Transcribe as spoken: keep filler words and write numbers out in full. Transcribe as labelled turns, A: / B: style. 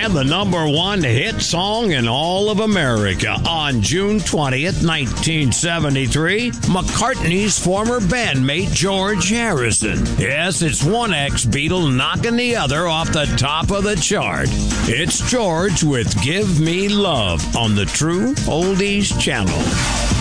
A: and the number one hit song in all of America. On June twentieth, nineteen seventy-three, McCartney's former bandmate George Harrison. Yes, it's one ex-Beatle knocking the other off the top of the chart. It's George with Give Me Love on the True Oldies Channel.